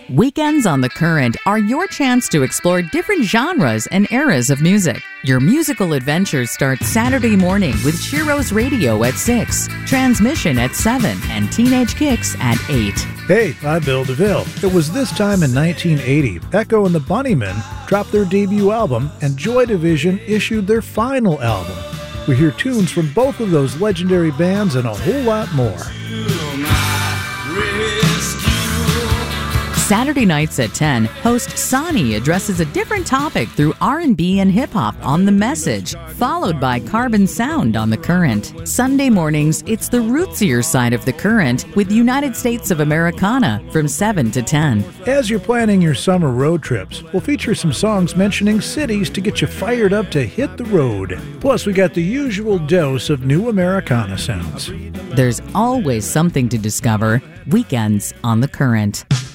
Weekends on the Current are your chance to explore different genres and eras of music. Your musical adventures start Saturday morning with Shiro's Radio at 6, Transmission at 7, and Teenage Kicks at 8. Hey, I'm Bill DeVille. It was this time in 1980, Echo and the Bunnymen dropped their debut album, and Joy Division issued their final album. We hear tunes from both of those legendary bands and a whole lot more. Saturday nights at 10, host Sonny addresses a different topic through R&B and hip-hop on The Message, followed by Carbon Sound on The Current. Sunday mornings, it's the rootsier side of The Current with United States of Americana from 7 to 10. As you're planning your summer road trips, we'll feature some songs mentioning cities to get you fired up to hit the road. Plus, we got the usual dose of new Americana sounds. There's always something to discover. Weekends on The Current.